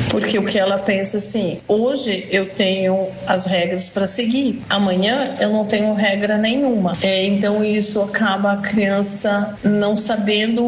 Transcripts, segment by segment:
Porque o que ela pensa assim, hoje eu tenho as regras para seguir, amanhã eu não tenho regra nenhuma. Então isso acaba a criança não sabendo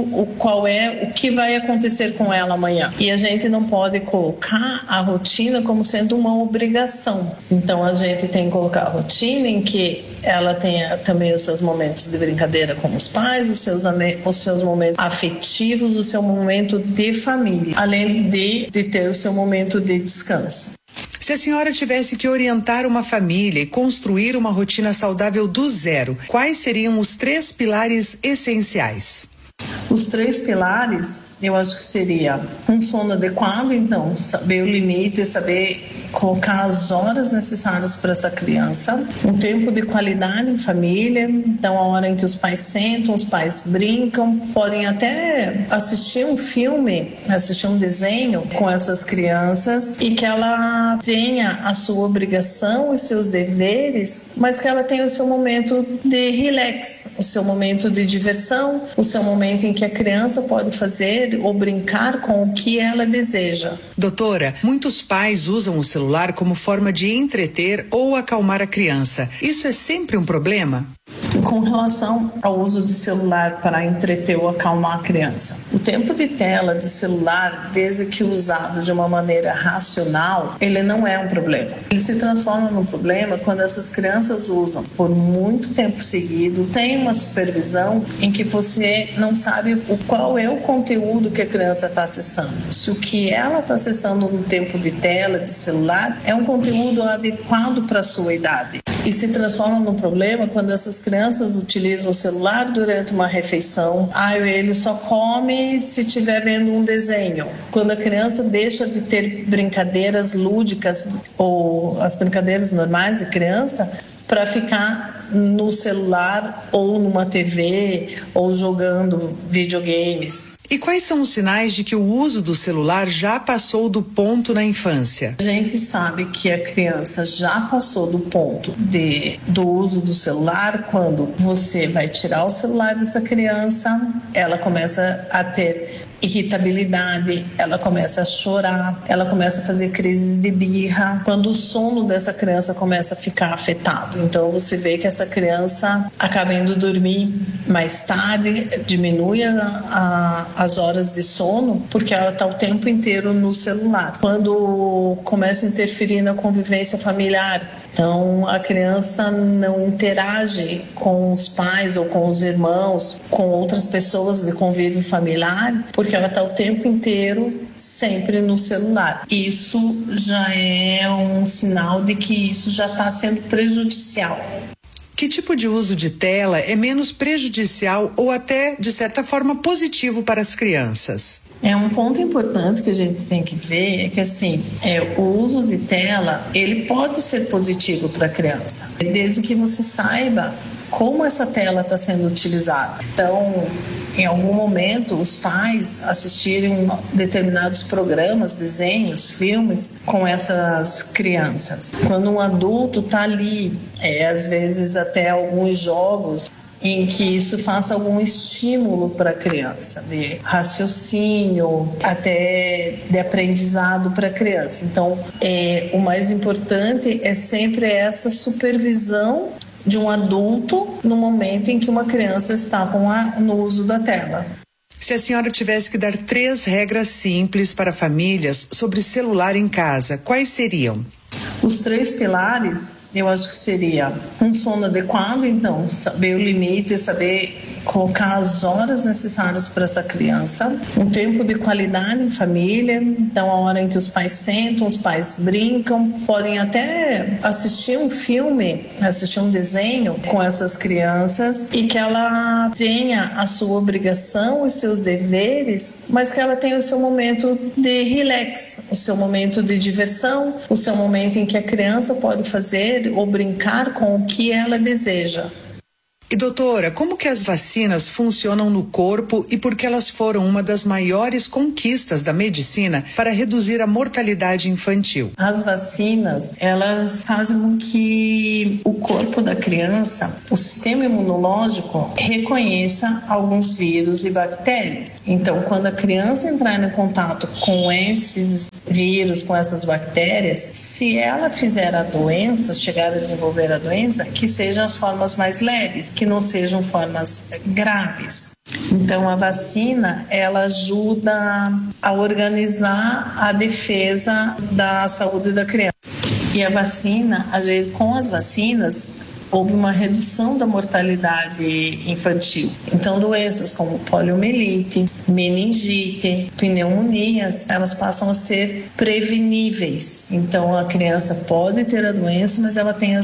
o que vai acontecer com ela amanhã. E a gente não pode colocar a rotina como sendo uma obrigação. Então a gente tem que colocar a rotina em que ela tenha também os seus momentos de brincadeira com os pais, os seus momentos afetivos, o seu momento de família, além de ter o seu momento de descanso. Se a senhora tivesse que orientar uma família e construir uma rotina saudável do zero, quais seriam os 3 pilares essenciais? Os 3 pilares, eu acho que seria um sono adequado, então saber o limite, saber colocar as horas necessárias para essa criança, um tempo de qualidade em família, então a hora em que os pais sentam, os pais brincam, podem até assistir um filme, assistir um desenho com essas crianças e que ela tenha a sua obrigação e seus deveres, mas que ela tenha o seu momento de relax, o seu momento de diversão, o seu momento em que a criança pode fazer ou brincar com o que ela deseja. Doutora, muitos pais usam o celular como forma de entreter ou acalmar a criança. Isso é sempre um problema? Com relação ao uso de celular para entreter ou acalmar a criança, o tempo de tela de celular, desde que usado de uma maneira racional, ele não é um problema. Ele se transforma num problema quando essas crianças usam por muito tempo seguido, sem uma supervisão, em que você não sabe qual é o conteúdo que a criança está acessando. Se o que ela está acessando no tempo de tela de celular é um conteúdo adequado para a sua idade. E se transforma num problema quando essas crianças utilizam o celular durante uma refeição. Ele só come se estiver vendo um desenho. Quando a criança deixa de ter brincadeiras lúdicas ou as brincadeiras normais de criança para ficar no celular ou numa TV ou jogando videogames. E quais são os sinais de que o uso do celular já passou do ponto na infância? A gente sabe que a criança já passou do ponto do uso do celular quando você vai tirar o celular dessa criança, ela começa a ter irritabilidade, ela começa a chorar, ela começa a fazer crises de birra, quando o sono dessa criança começa a ficar afetado. Então você vê que essa criança acaba indo dormir mais tarde, diminui as horas de sono, porque ela está o tempo inteiro no celular. Quando começa a interferir na convivência familiar, então a criança não interage com os pais ou com os irmãos, com outras pessoas de convívio familiar, porque ela está o tempo inteiro sempre no celular. Isso já é um sinal de que isso já está sendo prejudicial. Que tipo de uso de tela é menos prejudicial ou até, de certa forma, positivo para as crianças? Um ponto importante que a gente tem que ver é que o uso de tela, ele pode ser positivo para a criança, desde que você saiba como essa tela está sendo utilizada. Então, em algum momento, os pais assistirem determinados programas, desenhos, filmes com essas crianças. Quando um adulto está ali, às vezes até alguns jogos, em que isso faça algum estímulo para a criança, de raciocínio, até de aprendizado para a criança. Então, o mais importante é sempre essa supervisão de um adulto no momento em que uma criança está no uso da tela. Se a senhora tivesse que dar 3 regras simples para famílias sobre celular em casa, quais seriam? Os 3 pilares, eu acho que seria um sono adequado, então saber o limite, saber colocar as horas necessárias para essa criança, um tempo de qualidade em família, então a hora em que os pais sentam, os pais brincam, podem até assistir um filme, assistir um desenho com essas crianças e que ela tenha a sua obrigação e seus deveres, mas que ela tenha o seu momento de relax, o seu momento de diversão, o seu momento em que a criança pode fazer ou brincar com o que ela deseja. E doutora, como que as vacinas funcionam no corpo e por que elas foram uma das maiores conquistas da medicina para reduzir a mortalidade infantil? As vacinas, elas fazem com que o corpo da criança, o sistema imunológico, reconheça alguns vírus e bactérias. Então, quando a criança entrar em contato com esses esses vírus, com essas bactérias, se ela fizer a doença, chegar a desenvolver a doença, que sejam as formas mais leves, que não sejam formas graves. Então, a vacina, ela ajuda a organizar a defesa da saúde da criança. E a vacina, com as vacinas, houve uma redução da mortalidade infantil. Então, doenças como poliomielite, meningite, pneumonias, elas passam a ser preveníveis. Então, a criança pode ter a doença, mas ela tem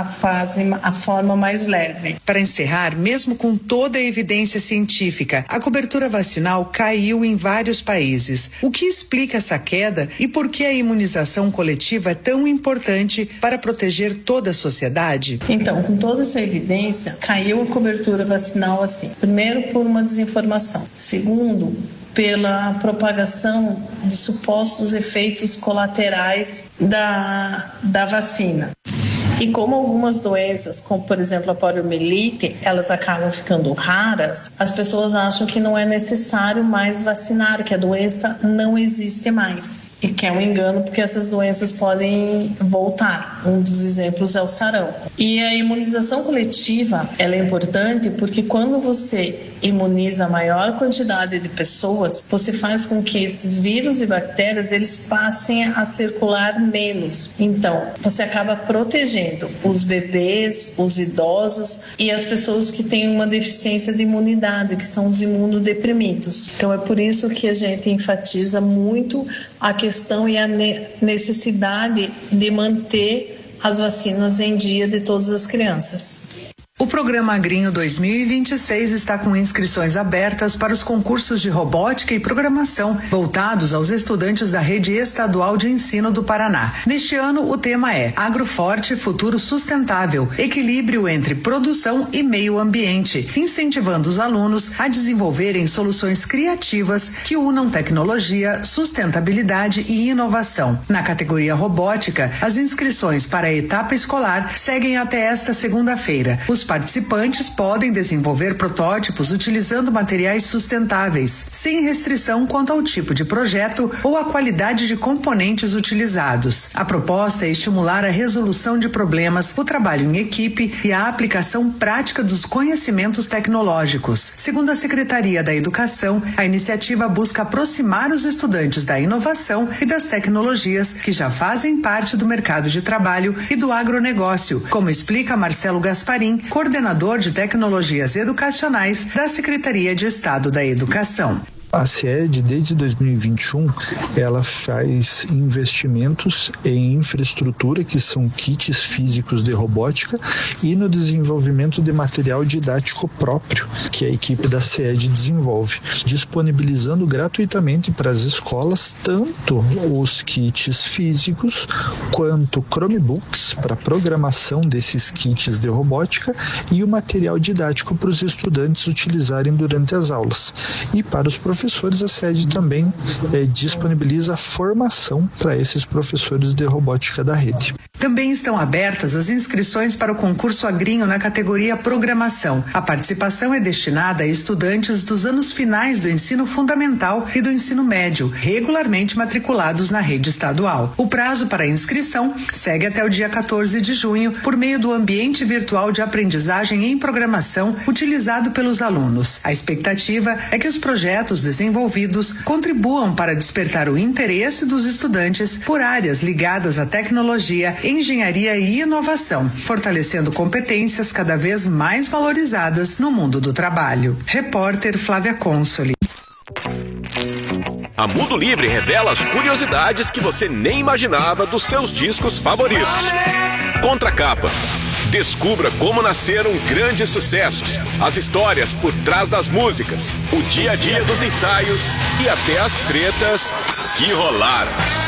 a forma mais leve. Para encerrar, mesmo com toda a evidência científica, a cobertura vacinal caiu em vários países. O que explica essa queda e por que a imunização coletiva é tão importante para proteger toda a sociedade? Então, com toda essa evidência, caiu a cobertura vacinal assim. Primeiro, por uma desinformação. Segundo, pela propagação de supostos efeitos colaterais da vacina. E como algumas doenças, como por exemplo a poliomielite, elas acabam ficando raras, as pessoas acham que não é necessário mais vacinar, que a doença não existe mais. E que é um engano, porque essas doenças podem voltar. Um dos exemplos é o sarampo. E a imunização coletiva, ela é importante porque quando você imuniza a maior quantidade de pessoas, você faz com que esses vírus e bactérias, eles passem a circular menos. Então, você acaba protegendo os bebês, os idosos e as pessoas que têm uma deficiência de imunidade, que são os imunodeprimidos. Então, é por isso que a gente enfatiza muito a questão e a necessidade de manter as vacinas em dia de todas as crianças. O Programa Agrinho 2026 está com inscrições abertas para os concursos de robótica e programação voltados aos estudantes da Rede Estadual de Ensino do Paraná. Neste ano, o tema é Agroforte, Futuro Sustentável, equilíbrio entre produção e meio ambiente, incentivando os alunos a desenvolverem soluções criativas que unam tecnologia, sustentabilidade e inovação. Na categoria robótica, as inscrições para a etapa escolar seguem até esta segunda-feira. Os participantes podem desenvolver protótipos utilizando materiais sustentáveis, sem restrição quanto ao tipo de projeto ou à qualidade de componentes utilizados. A proposta é estimular a resolução de problemas, o trabalho em equipe e a aplicação prática dos conhecimentos tecnológicos. Segundo a Secretaria da Educação, a iniciativa busca aproximar os estudantes da inovação e das tecnologias que já fazem parte do mercado de trabalho e do agronegócio, como explica Marcelo Gasparim, coordenador de tecnologias educacionais da Secretaria de Estado da Educação. A CIED, desde 2021, ela faz investimentos em infraestrutura, que são kits físicos de robótica, e no desenvolvimento de material didático próprio, que a equipe da CIED desenvolve, disponibilizando gratuitamente para as escolas tanto os kits físicos quanto Chromebooks para programação desses kits de robótica e o material didático para os estudantes utilizarem durante as aulas. E para os professores, a CIED também disponibiliza formação para esses professores de robótica da rede. Também estão abertas as inscrições para o concurso Agrinho na categoria Programação. A participação é destinada a estudantes dos anos finais do ensino fundamental e do ensino médio, regularmente matriculados na rede estadual. O prazo para a inscrição segue até o dia 14 de junho por meio do ambiente virtual de aprendizagem em programação utilizado pelos alunos. A expectativa é que os projetos desenvolvidos contribuam para despertar o interesse dos estudantes por áreas ligadas à tecnologia, engenharia e inovação, fortalecendo competências cada vez mais valorizadas no mundo do trabalho. Repórter Flávia Consoli. A Mundo Livre revela as curiosidades que você nem imaginava dos seus discos favoritos. Contracapa. Descubra como nasceram grandes sucessos, as histórias por trás das músicas, o dia a dia dos ensaios e até as tretas que rolaram.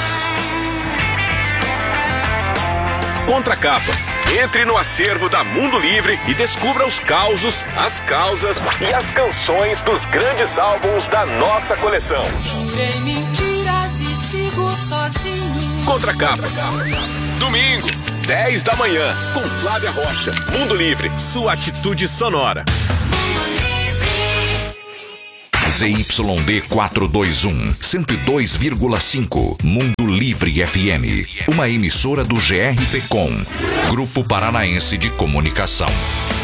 Contracapa. Entre no acervo da Mundo Livre e descubra os causos, as causas e as canções dos grandes álbuns da nossa coleção. Jurei mentiras e sigo sozinho. Contracapa. Domingo, 10 da manhã, com Flávia Rocha. Mundo Livre, sua atitude sonora. ZYD 421, 102,5. Mundo Livre FM. Uma emissora do GRPcom, Grupo Paranaense de Comunicação.